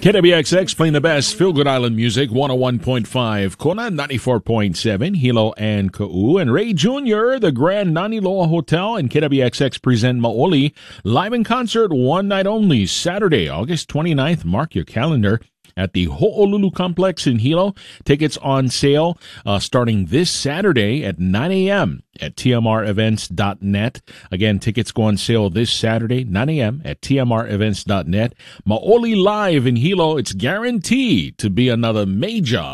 KWXX playing the best feel-good island music, 101.5 Kona, 94.7 Hilo and Ka'u, and Ray Jr., the Grand Naniloa Hotel, and KWXX present Maoli live in concert one night only, Saturday, August 29th. Mark your calendar at the Ho'olulu Complex in Hilo. Tickets on sale starting this Saturday at 9 a.m. at tmrevents.net. Again, tickets go on sale this Saturday, 9 a.m. at tmrevents.net. Maoli live in Hilo. It's guaranteed to be another major